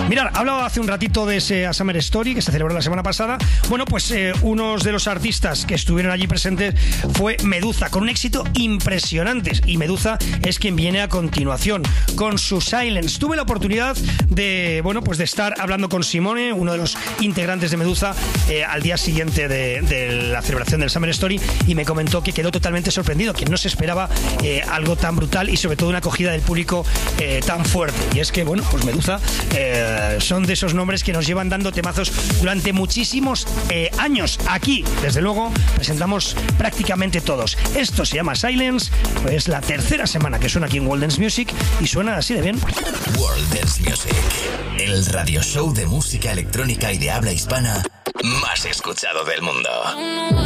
Mirad, hablaba hace un ratito de ese Summer Story que se celebró la semana pasada. Bueno, pues unos de los artistas que estuvieron allí presentes fue Meduza, con un éxito impresionante. Y Meduza es quien viene a continuación, con su Silence. Tuve la oportunidad de, bueno, pues de estar hablando con Simone, uno de los integrantes de Meduza, al día siguiente de la celebración del Summer Story, y me comentó que quedó totalmente sorprendido, que no se esperaba algo tan brutal y sobre todo una acogida del público tan fuerte. Y es que, bueno, pues Meduza son de esos nombres que nos llevan dando temazos durante muchísimos años. Aquí, desde luego, presentamos prácticamente todos. Esto se llama Silence, es la tercera semana que suena aquí en World Dance Music y suena así de bien. World Dance Music, el radio show de música electrónica y de habla hispana más escuchado del mundo.